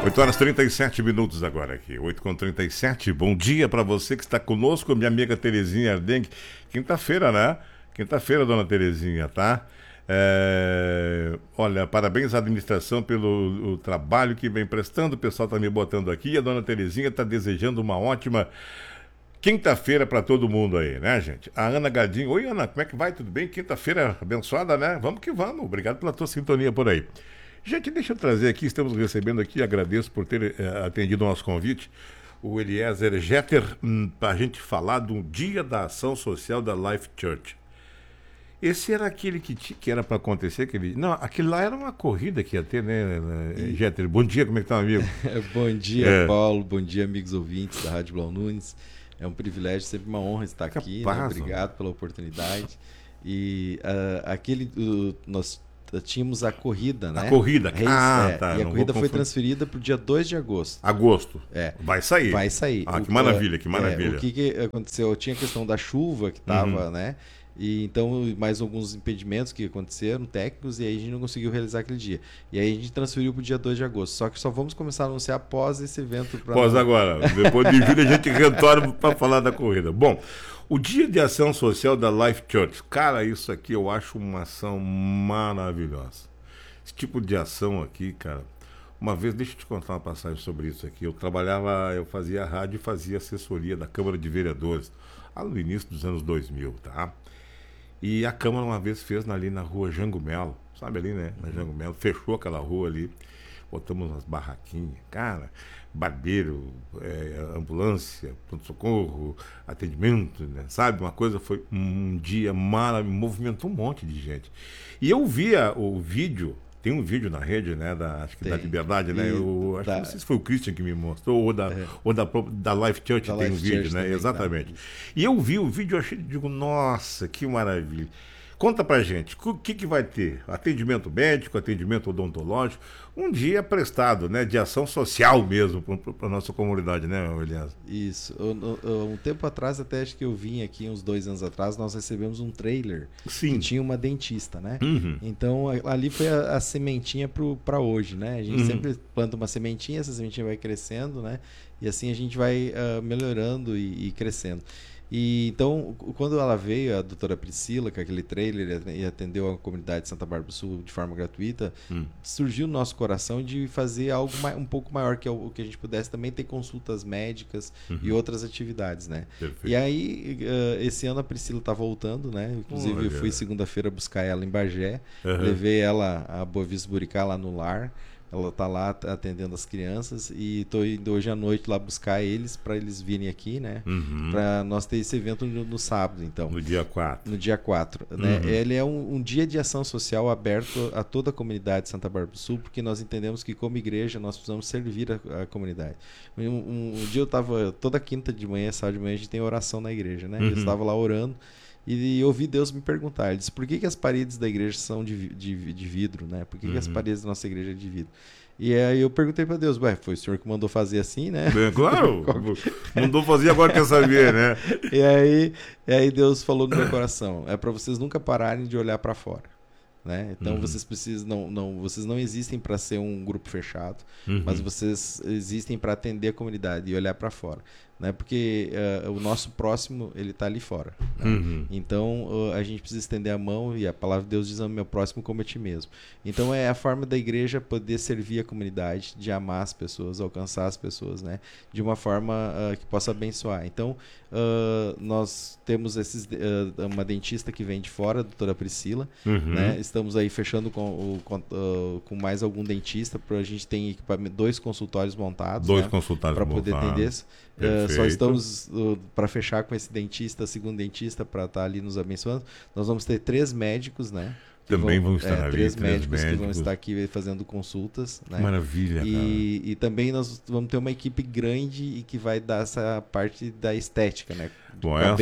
8h37 agora aqui, 8h37. Bom dia para você que está conosco, minha amiga Terezinha Ardengue. Quinta-feira, né? Quinta-feira, dona Terezinha, tá? Olha, parabéns à administração pelo o trabalho que vem prestando. O pessoal está me botando aqui. A dona Terezinha está desejando uma ótima quinta-feira para todo mundo aí, né, gente? A Ana Gadinho. Oi, Ana, como é que vai? Tudo bem? Quinta-feira abençoada, né? Vamos que vamos. Obrigado pela tua sintonia por aí. Gente, deixa eu trazer aqui, estamos recebendo aqui, agradeço por ter atendido o nosso convite, o Eliezer Jeter, para a gente falar do Dia da Ação Social da Life Church. Esse era aquele que era para acontecer, não, aquele lá era uma corrida que ia ter, né, Jeter? Bom dia, como é que tá, amigo? Bom dia, Paulo, bom dia, amigos ouvintes da Rádio Blau Nunes. É um privilégio, sempre uma honra estar aqui, né? Obrigado pela oportunidade. E nós tínhamos a corrida, né? A corrida. Tá. E a corrida foi transferida para o dia 2 de agosto. Agosto. Vai sair. Vai sair. Que maravilha, que maravilha. O que aconteceu? Tinha a questão da chuva que estava, né? E então, mais alguns impedimentos que aconteceram, técnicos, e aí a gente não conseguiu realizar aquele dia. E aí a gente transferiu para o dia 2 de agosto. Só que só vamos começar a anunciar após esse evento. Agora. Depois de vídeo a gente retorna para falar da corrida. Bom, o Dia de Ação Social da Life Church. Cara, isso aqui eu acho uma ação maravilhosa. Esse tipo de ação aqui, cara. Uma vez, deixa eu te contar uma passagem sobre isso aqui. Eu fazia rádio e fazia assessoria da Câmara de Vereadores, lá no início dos anos 2000, tá? E a Câmara uma vez fez ali na rua Jango Melo, sabe ali, né? Na Jango Melo, fechou aquela rua ali, botamos umas barraquinhas, cara, barbeiro, ambulância, pronto-socorro, atendimento, né? Sabe? Uma coisa, foi um dia maravilhoso, movimentou um monte de gente. E eu via o vídeo, tem um vídeo na rede, né? Acho que da Liberdade, né? Não sei se foi o Christian que me mostrou, ou da Life Church da tem Life um vídeo, Church né? Também, exatamente. E eu vi o vídeo, eu digo, nossa, que maravilha. Conta pra gente, o que vai ter? Atendimento médico, atendimento odontológico, um dia prestado, né? De ação social mesmo para nossa comunidade, né, Elias? Isso. Um tempo atrás, até acho que eu vim aqui, uns 2 anos atrás, nós recebemos um trailer. Sim. Que tinha uma dentista, né? Então, ali foi a sementinha para hoje, né? A gente sempre planta uma sementinha, essa sementinha vai crescendo, né? E assim a gente vai melhorando e crescendo. E então, quando ela veio, a doutora Priscila, com aquele trailer, e atendeu a comunidade de Santa Bárbara do Sul de forma gratuita, surgiu no nosso coração de fazer algo um pouco maior, que é o que a gente pudesse também ter consultas médicas e outras atividades, né? Perfeito. E aí, esse ano a Priscila está voltando, né? Inclusive, eu fui segunda-feira buscar ela em Bagé, levei ela a Boa Vista Buricá lá no lar. Ela está lá atendendo as crianças e estou indo hoje à noite lá buscar eles para eles virem aqui, né? Para nós ter esse evento no sábado, então. No dia 4. No dia 4. Né? Ele é um dia de ação social aberto a toda a comunidade de Santa Bárbara do Sul, porque nós entendemos que, como igreja, nós precisamos servir a comunidade. Um dia eu estava, toda quinta de manhã, sábado de manhã, a gente tem oração na igreja, né? Eu estava lá orando. E ouvi Deus me perguntar, ele disse, por que as paredes da igreja são de vidro, né? Por que as paredes da nossa igreja é de vidro? E aí eu perguntei para Deus, foi o senhor que mandou fazer assim, né? Claro, mandou fazer, agora quer saber, né? E aí Deus falou no meu coração, é para vocês nunca pararem de olhar para fora. Né? Então vocês precisam vocês não existem para ser um grupo fechado, mas vocês existem para atender a comunidade e olhar para fora, né? Porque o nosso próximo ele está ali fora, né? Então a gente precisa estender a mão, e a palavra de Deus diz: meu próximo como a ti mesmo. Então é a forma da igreja poder servir a comunidade, de amar as pessoas, alcançar as pessoas, né? De uma forma que possa abençoar. Então nós temos uma dentista que vem de fora, a doutora Priscila, né? Estamos aí fechando com mais algum dentista, para a gente ter 2 consultórios montados, para poder atender. Só estamos para fechar com esse dentista, segundo dentista, para estar ali nos abençoando. Nós vamos ter 3 médicos, né? Também vão estar ali, 3 médicos que vão estar aqui fazendo consultas, né? Maravilha, e também nós vamos ter uma equipe grande e que vai dar essa parte da estética, né?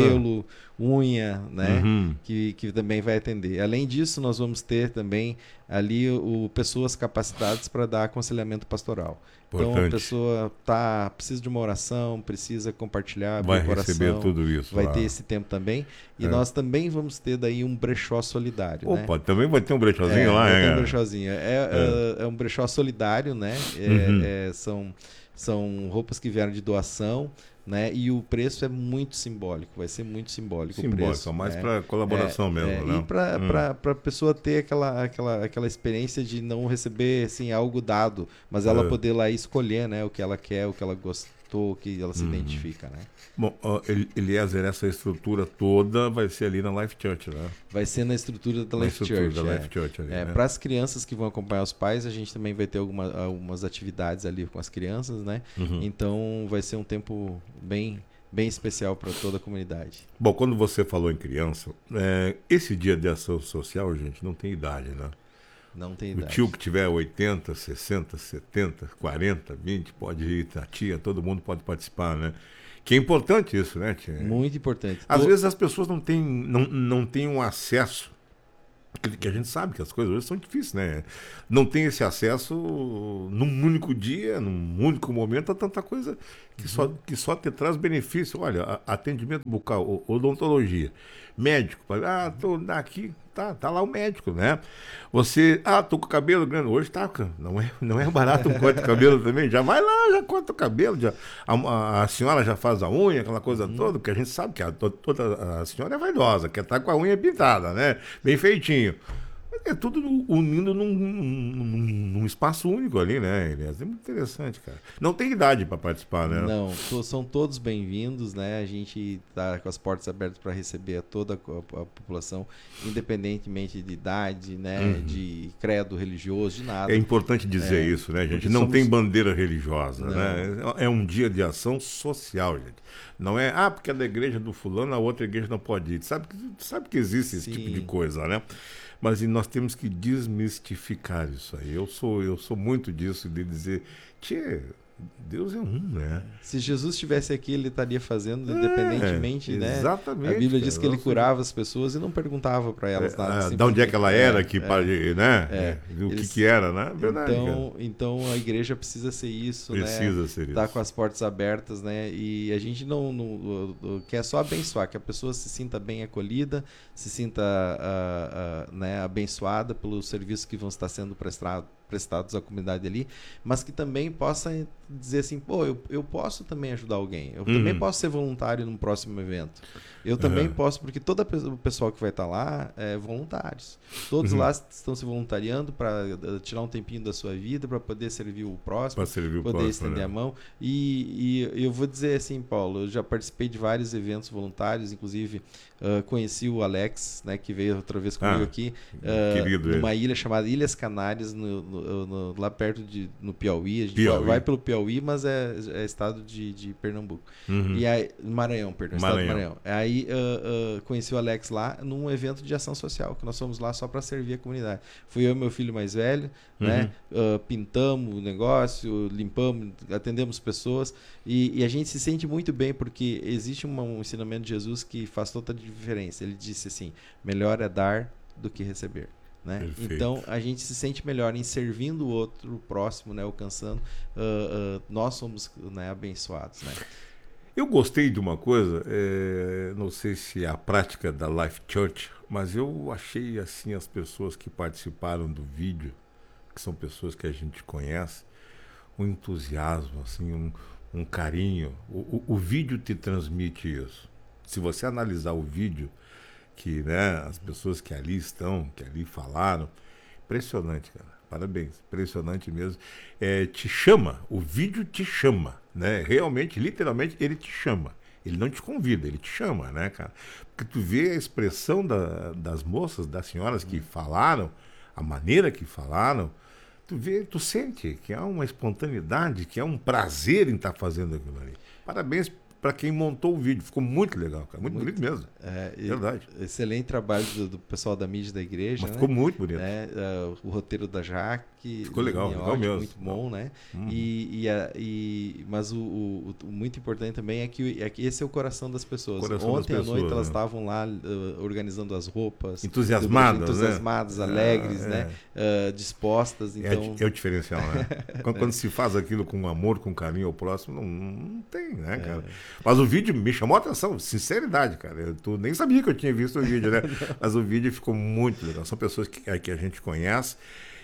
Cabelo, unha, né? Que também vai atender. Além disso, nós vamos ter também ali pessoas capacitadas para dar aconselhamento pastoral. Então, Importante. a pessoa precisa de uma oração, precisa compartilhar, Vai abrir o coração, receber tudo isso vai lá. ter esse tempo também. E nós também vamos ter daí um brechó solidário. Opa, né? também vai ter um brechózinho lá, vai ter um cara? brechózinho. É um brechó solidário, né? São roupas que vieram de doação, né? E o preço é muito simbólico, vai ser muito simbólico. Simbólico, o preço, mais né? para colaboração mesmo, né? E para a pessoa ter aquela experiência de não receber assim, algo dado, mas ela poder lá escolher, né? O que ela quer, o que ela gostou, o que ela se identifica, né? Bom, Eliezer, essa estrutura toda vai ser ali na Life Church, né? Vai ser na estrutura da Life Church. Ali, né? Para as crianças que vão acompanhar os pais, a gente também vai ter algumas atividades ali com as crianças, né? Então vai ser um tempo bem especial para toda a comunidade. Bom, quando você falou em criança, esse dia de ação social, gente, não tem idade, né? Não tem idade. O tio que tiver 80, 60, 70, 40, 20, pode ir, a tia, todo mundo pode participar, né? Que é importante isso, né, tia? Muito importante. Às vezes as pessoas não têm um acesso, que a gente sabe que as coisas hoje são difíceis, né? Não tem esse acesso num único dia, num único momento, a tanta coisa que só te traz benefício. Olha, atendimento bucal, odontologia, médico, tô aqui, tá lá o médico, né? Você, tô com o cabelo grande, hoje não é barato um corte de cabelo também, já vai lá, já corta o cabelo, a senhora já faz a unha, aquela coisa toda, porque a gente sabe que toda a senhora é vaidosa, quer estar com a unha pintada, né? Bem feitinho. É tudo unindo num espaço único ali, né, Elias? É muito interessante, cara. Não tem idade para participar, né? Não, são todos bem-vindos, né? A gente está com as portas abertas para receber toda a população, independentemente de idade, né? De credo religioso, de nada. É importante dizer isso, né, gente? Não tem bandeira religiosa, né? É um dia de ação social, gente. Não é, porque é da igreja do fulano, a outra igreja não pode ir. Sabe que existe esse tipo de coisa, né? Mas nós temos que desmistificar isso aí. Eu sou muito disso, de dizer, Deus é um, né? Se Jesus estivesse aqui, ele estaria fazendo independentemente, né? Exatamente. A Bíblia diz que ele curava as pessoas e não perguntava para elas nada. De onde é que ela era, né? O que era, né? Verdade, então a igreja precisa ser isso, precisa ser isso. Tá com as portas abertas, né? E a gente não quer só abençoar, que a pessoa se sinta bem acolhida, se sinta né, abençoada pelos serviços que vão estar sendo prestados à comunidade ali, mas que também possa dizer assim, eu posso também ajudar alguém, eu também posso ser voluntário num próximo evento, eu também posso, porque todo o pessoal que vai estar lá é voluntários, todos lá estão se voluntariando para tirar um tempinho da sua vida para poder servir o próximo, poder estender a mão, e eu vou dizer assim, Paulo, eu já participei de vários eventos voluntários, inclusive conheci o Alex, né, que veio outra vez comigo aqui, numa ilha chamada Ilhas Canárias, lá perto no Piauí. A gente vai pelo Piauí, mas é estado de Pernambuco. E aí, Maranhão, estado do Maranhão. Aí conheci o Alex lá num evento de ação social, que nós fomos lá só para servir a comunidade. Fui eu e meu filho mais velho, né? Pintamos o negócio, limpamos, atendemos pessoas e a gente se sente muito bem porque existe um ensinamento de Jesus que faz toda a diferença. Ele disse assim, melhor é dar do que receber. Né? Então a gente se sente melhor em servindo o outro, o próximo, né? Alcançando, nós somos, né, abençoados, né? Eu gostei de uma coisa, não sei se é a prática da Life Church, mas eu achei assim as pessoas que participaram do vídeo, que são pessoas que a gente conhece, um entusiasmo, assim, um carinho. O vídeo te transmite isso. Se você analisar o vídeo, que, né, as pessoas que ali estão, que ali falaram, impressionante, cara, parabéns, impressionante mesmo, te chama, o vídeo te chama, né, realmente, literalmente, ele te chama, ele não te convida, ele te chama, né, cara, porque tu vê a expressão das moças, das senhoras que falaram, a maneira que falaram, tu sente que há uma espontaneidade, que há um prazer em estar fazendo aquilo ali. Parabéns para quem montou o vídeo. Ficou muito legal, cara. Muito bonito mesmo. Verdade. Excelente trabalho do pessoal da mídia da igreja. Mas ficou muito bonito. O roteiro da Jaque. Ficou legal, legal mesmo. Muito bom, né? Mas o muito importante também é que esse é o coração das pessoas. Ontem à noite elas estavam lá organizando as roupas. Entusiasmadas, alegres, né? Dispostas. Então... É o diferencial, né? Quando se faz aquilo com amor, com carinho ao próximo, não tem, né, cara? Mas o vídeo me chamou a atenção, sinceridade, cara. Eu nem sabia que eu tinha visto o vídeo, né? Mas o vídeo ficou muito legal. São pessoas que a gente conhece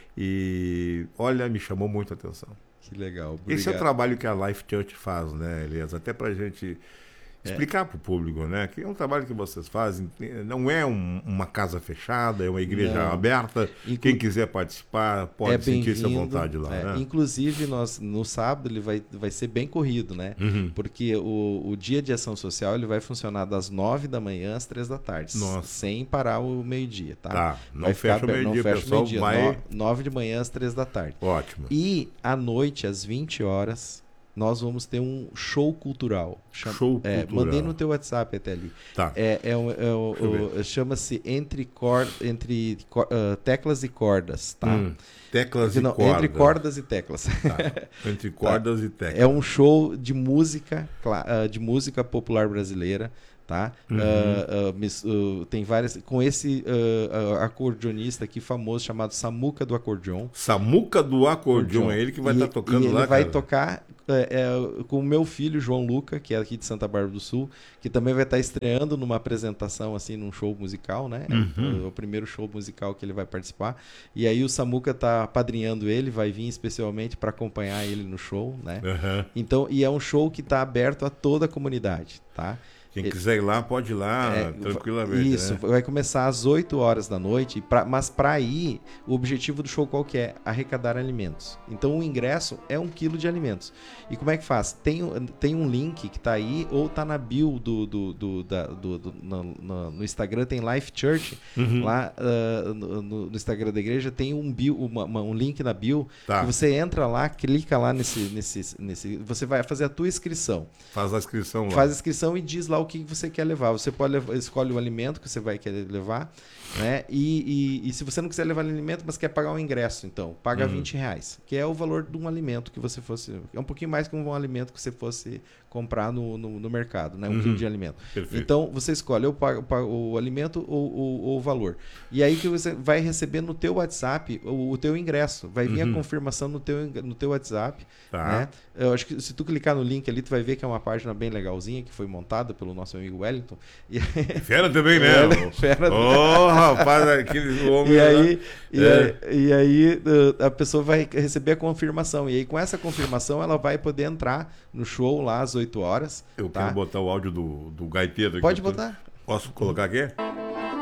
e, olha, me chamou muito a atenção. Que legal. Obrigado. Esse é o trabalho que a Life Church faz, né, Elias? Até pra gente explicar para o público, né? Que é um trabalho que vocês fazem, não é uma casa fechada, é uma igreja aberta. Quem quiser participar pode sentir-se à vontade lá. Né? Inclusive, no sábado ele vai ser bem corrido, né? Porque o dia de ação social ele vai funcionar das 9 da manhã às 3 da tarde. Nossa. Sem parar o meio-dia, tá? Não fecha o meio-dia, pessoal. 9 de manhã às 3 da tarde. Ótimo. E à noite, às 20 horas... nós vamos ter um show cultural. Show cultural. Mandei no teu WhatsApp até ali. Tá. Chama-se entre teclas e cordas, tá? Teclas e cordas. Entre cordas e teclas. Tá. Entre cordas e teclas. É um show de música popular brasileira. Tá? Tem várias. Com esse acordeonista aqui famoso chamado Samuca do Acordeon. Samuca do Acordeon, é ele que vai estar tocando lá. Ele vai tocar com o meu filho, João Luca, que é aqui de Santa Bárbara do Sul, que também vai estar estreando numa apresentação, assim, num show musical, né? É o primeiro show musical que ele vai participar. E aí o Samuca tá apadrinhando ele, vai vir especialmente para acompanhar ele no show, né? Então, e é um show que está aberto a toda a comunidade, tá? Quem quiser ir lá, pode ir lá tranquilamente. Isso, né? Vai começar às 8 horas da noite, mas para ir, o objetivo do show qual que é? Arrecadar alimentos. Então o ingresso é 1 quilo de alimentos. E como é que faz? Tem um link que está aí, ou está na bio no Instagram, tem Life Church, lá no Instagram da igreja, tem um link na bio, que você entra lá, clica lá nesse você vai fazer a tua inscrição. Faz a inscrição lá. Faz a inscrição e diz lá o que você quer levar. Você pode escolhe o alimento que você vai querer levar, né? E se você não quiser levar alimento, mas quer pagar um ingresso, então, paga R$20, que é o valor de um alimento que você fosse... É um pouquinho mais que um alimento que você fosse comprar no mercado, né? 1 quilo de alimento. Perfeito. Então, você escolhe ou o alimento ou o valor. E aí que você vai receber no teu WhatsApp o teu ingresso. Vai vir a confirmação no teu WhatsApp. Né? Eu acho que se tu clicar no link ali, tu vai ver que é uma página bem legalzinha, que foi montada pelo nosso amigo Wellington. Fera também, né? Fera. Rapaz, aquele homem... E aí a pessoa vai receber a confirmação. E aí com essa confirmação ela vai poder entrar no show lá às 8 horas. Eu quero botar o áudio do gaiteiro aqui. Pode botar. Posso colocar aqui?